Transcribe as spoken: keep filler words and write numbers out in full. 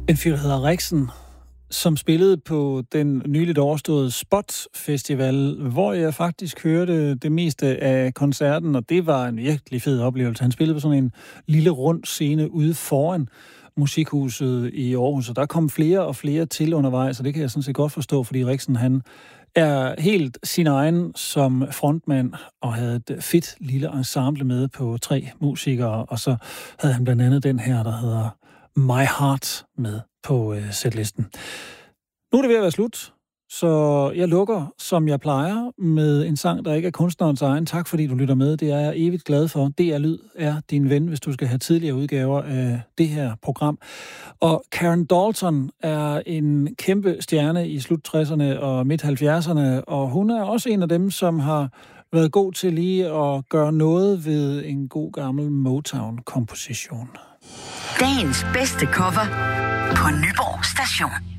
En fyr, der hedder Rexen, som spillede på den nyligt overståede Spot Festival, hvor jeg faktisk hørte det meste af koncerten, og det var en virkelig fed oplevelse. Han spillede på sådan en lille rund scene ude foran Musikhuset i Aarhus, og der kom flere og flere til undervejs, og det kan jeg sådan set godt forstå, fordi Rexen, han er helt sin egen som frontmand, og havde et fedt lille ensemble med på tre musikere, og så havde han blandt andet den her, der hedder My Heart med på øh, setlisten. Nu er det ved at være slut, så jeg lukker, som jeg plejer, med en sang, der ikke er kunstnerens egen. Tak fordi du lytter med. Det er jeg evigt glad for. D R Lyd er din ven, hvis du skal have tidligere udgaver af det her program. Og Karen Dalton er en kæmpe stjerne i slut tresserne og midt halvfjerdserne, og hun er også en af dem, som har været god til lige at gøre noget ved en god gammel Motown-komposition. Dagens bedste cover på Nyborg Station.